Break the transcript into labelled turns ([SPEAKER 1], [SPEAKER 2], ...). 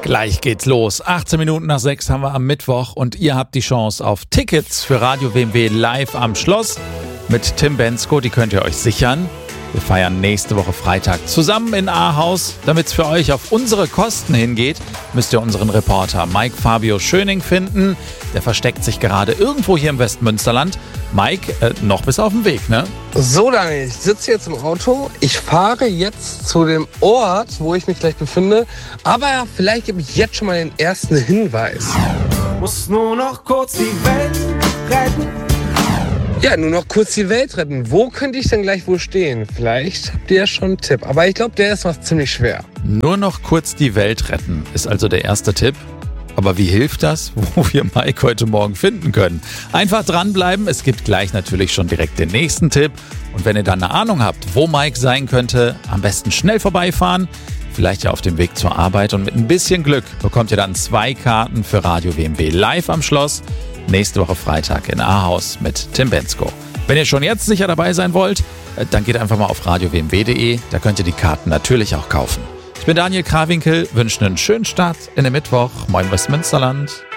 [SPEAKER 1] Gleich geht's los. 18 Minuten nach 6 haben wir am Mittwoch und ihr habt die Chance auf Tickets für Radio WMW live am Schloss mit Tim Bendzko. Die könnt ihr euch sichern. Wir feiern nächste Woche Freitag zusammen in Ahaus. Damit es für euch auf unsere Kosten hingeht, müsst ihr unseren Reporter Mike Fabio Schöning finden. Der versteckt sich gerade irgendwo hier im Westmünsterland. Mike, noch bis auf den Weg, ne?
[SPEAKER 2] So, Daniel, ich sitze jetzt im Auto. Ich fahre jetzt zu dem Ort, wo ich mich gleich befinde. Aber vielleicht gebe ich jetzt schon mal den ersten Hinweis.
[SPEAKER 3] Muss nur noch kurz die Welt retten.
[SPEAKER 2] Ja, nur noch kurz die Welt retten. Wo könnte ich denn gleich wohl stehen? Vielleicht habt ihr ja schon einen Tipp. Aber ich glaube, der ist noch ziemlich schwer.
[SPEAKER 1] Nur noch kurz die Welt retten ist also der erste Tipp. Aber wie hilft das, wo wir Mike heute Morgen finden können? Einfach dranbleiben, es gibt gleich natürlich schon direkt den nächsten Tipp. Und wenn ihr dann eine Ahnung habt, wo Mike sein könnte, am besten schnell vorbeifahren. Vielleicht ja auf dem Weg zur Arbeit und mit ein bisschen Glück bekommt ihr dann 2 Karten für Radio WMW live am Schloss. Nächste Woche Freitag in Ahaus mit Tim Bendzko. Wenn ihr schon jetzt sicher dabei sein wollt, dann geht einfach mal auf radiowmw.de. Da könnt ihr die Karten natürlich auch kaufen. Ich bin Daniel Krawinkel, wünsche einen schönen Start in den Mittwoch. Moin Westmünsterland.